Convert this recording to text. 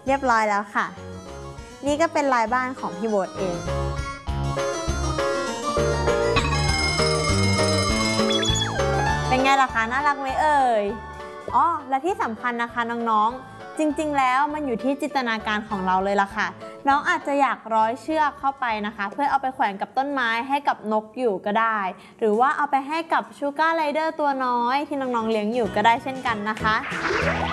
รียบร้อยแล้วค่ะนี่ก็เป็นลายบ้านของพี่โบ๊ทเองเป็นไงล่ะคะน่ารักไหมเอ่ยอ๋อและที่สำคัญนะคะน้องๆจริงๆแล้วมันอยู่ที่จินตนาการของเราเลยล่ะค่ะน้องอาจจะอยากร้อยเชือกเข้าไปนะคะเพื่อเอาไปแขวนกับต้นไม้ให้กับนกอยู่ก็ได้หรือว่าเอาไปให้กับชูการ์ไรเดอร์ตัวน้อยที่น้องๆเลี้ยงอยู่ก็ได้เช่นกันนะคะ